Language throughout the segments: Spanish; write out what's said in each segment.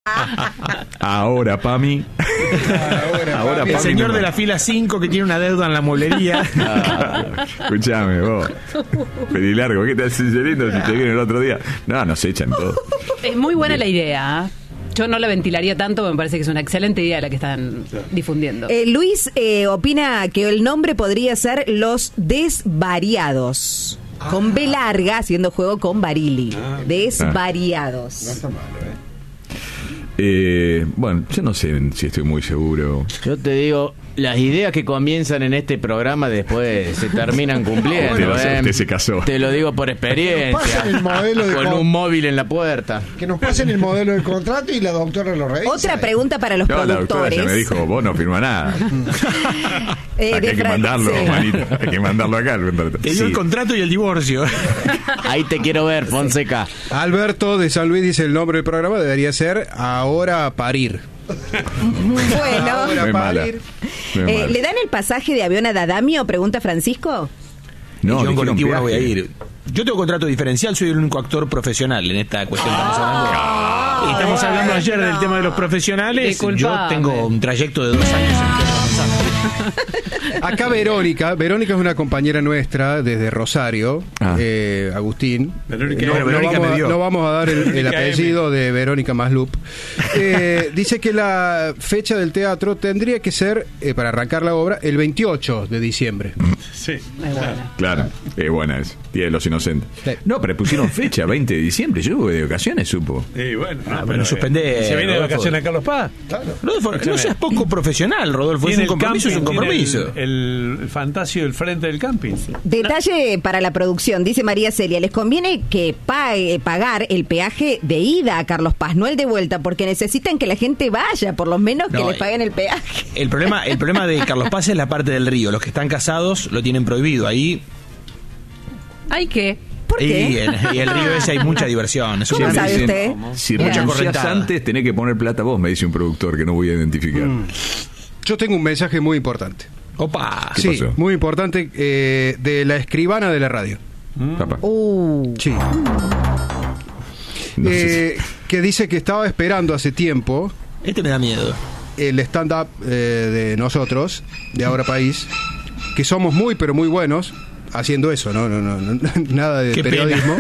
Ahora, Pami. Ahora, el señor de la fila 5 que tiene una deuda en la mueblería. Escuchame, vos. Pelilargo, ¿qué te haces lindo si te viene el otro día? No, nos echan todo. Es muy buena la idea, ¿eh? Yo no la ventilaría tanto, me parece que es una excelente idea la que están difundiendo. Luis opina que el nombre podría ser Los Desvariados. Con B larga, haciendo juego con Barili. Desvariados. No está malo, Bueno, yo no sé si estoy muy seguro. Yo te digo, las ideas que comienzan en este programa después se terminan cumpliendo. Usted se casó. Te lo digo por experiencia. El modelo de con un móvil en la puerta. Que nos pasen el modelo de contrato y la doctora lo revisa. Otra pregunta para los La doctora productores. ya me dijo, vos no firma nada. Hay que mandarlo, sí. manito. Hay que mandarlo acá. Te dio el contrato y el divorcio. Ahí te quiero ver, Fonseca. Alberto de San Luis dice el nombre del programa debería ser Ahora Parir. Bueno. Ahora Parir. ¿Le dan el pasaje de avión a Dadamio? Pregunta Francisco. No, yo en colectivo no viaje. voy a ir. Yo tengo contrato diferencial, soy el único actor profesional en esta cuestión que estamos hablando. Estamos hablando ayer del tema de los profesionales. Disculpame. Yo tengo un trayecto de 2 años en Acá Verónica es una compañera nuestra desde Rosario, Agustín. No vamos a dar el apellido de Verónica Maslup. Dice que la fecha del teatro tendría que ser, para arrancar la obra, el 28 de diciembre. Sí, claro, es buena eso. Día de los Inocentes. No, pero pusieron fecha, 20 de diciembre. Yo de vacaciones, supo. Sí, bueno. pero suspendé. ¿Se viene de vacaciones a Carlos Paz? Claro. Rodolfo, no seas poco profesional, Rodolfo. Es un compromiso, es un compromiso. El fantasio del frente del camping. Detalle para la producción, dice María Celia, les conviene que pagar el peaje de ida a Carlos Paz, no el de vuelta, porque necesitan que la gente vaya, por lo menos que les paguen el peaje. El problema de Carlos Paz es la parte del río. Los que están casados lo tienen prohibido. Ahí. ¿Hay qué? ¿Por qué? Y el río ese hay mucha diversión. Es ¿Cómo una- sabe usted? Si Mucha renuncias correntada. antes, tenés que poner plata vos, me dice un productor que no voy a identificar. Yo tengo un mensaje muy importante. Opa. ¿Qué Sí, pasó? muy importante, de la escribana de la radio. Papá. Sí. No sé Que dice que estaba esperando hace tiempo Este me da miedo. el stand-up de nosotros, de Ahora País, que somos muy, pero muy buenos haciendo eso, no nada de Qué periodismo.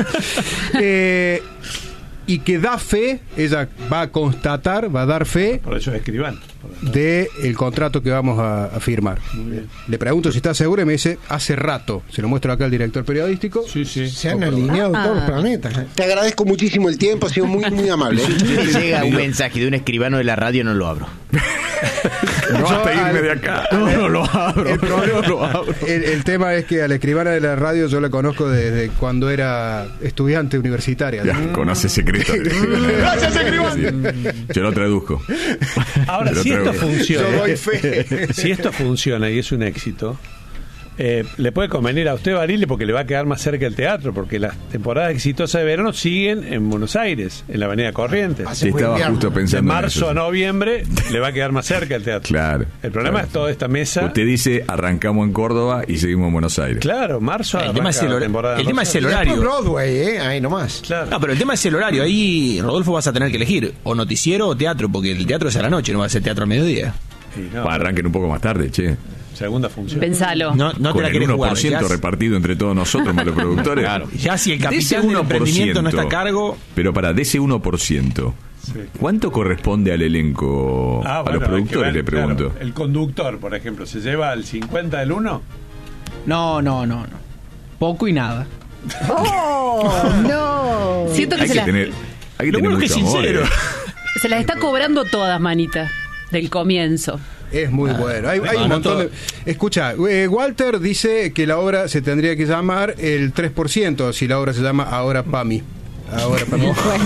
Y que da fe, ella va a constatar, va a dar fe Por eso es escribano. de el contrato que vamos a firmar. Le pregunto si está seguro y me dice, hace rato. Se lo muestro acá al director periodístico. Sí, sí. Se han alineado todos los planetas. Te agradezco muchísimo el tiempo, ha sido muy, muy amable. Si me llega un mensaje de un escribano de la radio, no lo abro. No, hasta irme de acá. No lo abro. El problema- el tema es que a la escribana de la radio yo la conozco desde cuando era estudiante universitaria. Ya, conoce secretos. Gracias, escribano. Yo lo traduzco. Ahora, Yo si esto traigo- funciona, Yo doy fe. si esto funciona y es un éxito, le puede convenir a usted, Barili, porque le va a quedar más cerca el teatro, porque las temporadas exitosas de verano siguen en Buenos Aires, en la Avenida Corrientes. Sí, estaba justo De pensando en marzo eso. a noviembre le va a quedar más cerca el teatro. Claro. El problema claro. es toda esta mesa. Usted dice, arrancamos en Córdoba y seguimos en Buenos Aires. Claro, marzo El tema es el arranca la temporada de tema es el Rosario. horario. Broadway, ahí nomás. Claro. No, pero el tema es el horario. Ahí, Rodolfo, vas a tener que elegir o noticiero o teatro, porque el teatro es a la noche, no va a ser teatro al mediodía. Sí, no, Arranquen un poco más tarde, che. segunda función. Pensalo. No te Con la el querés 1% jugar. Ya, repartido entre todos nosotros, más los productores. ya si el De ese capitán del emprendimiento no está a cargo. Pero de ese 1%, ¿cuánto corresponde al elenco? Ah, a bueno, los productores, hay que le ver, pregunto. claro, el conductor, por ejemplo, ¿se lleva al 50 del 1? No. Poco y nada. ¡Oh, no! Siento que Hay que tener Lo bueno es que es mucho amor, sincero. se las está cobrando todas, manita, del comienzo. Es muy bueno. Hay no un montón todo. de... Escucha, Walter dice que la obra se tendría que llamar el 3%, si la obra se llama Ahora Pami. Ahora Pami.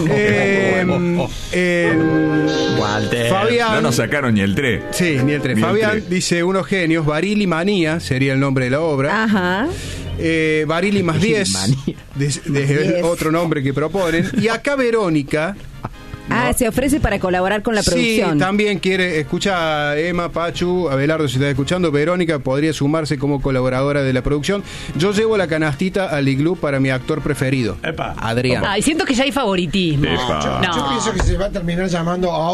Walter. Fabián... No nos sacaron ni el 3. Sí, ni el 3. Ni el Fabián 3. dice unos genios, Barili Manía sería el nombre de la obra. Ajá. Barili más 10, Manía. de otro nombre que proponen. Y acá Verónica... Se ofrece para colaborar con la Sí, producción. también quiere, escucha a Emma, Pachu, Abelardo, si está escuchando, Verónica podría sumarse como colaboradora de la producción. Yo llevo la canastita al iglú para mi actor preferido, Epa. Adrián. Ay, siento que ya hay favoritismo. Epa. No. Yo pienso que se va a terminar llamando